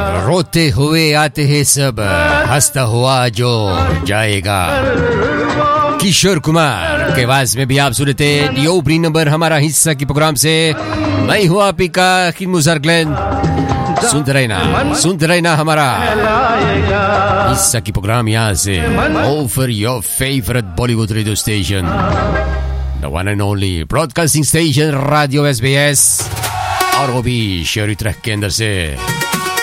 रोते हुए आते हैं सब, हंसता हुआ जो जाएगा। किशोर कुमार के आवाज में भी आप सुनते दी ओपनिंग नंबर हमारा हिस्सा की प्रोग्राम से। मैं हूँ आपका मुजर ग्लेन। सुनते रहना हमारा हिस्सा की प्रोग्राम यहाँ से over your favourite Bollywood radio station, the one and only broadcasting station radio SBS, और वो भी शहरी ट्रैक के अंदर से।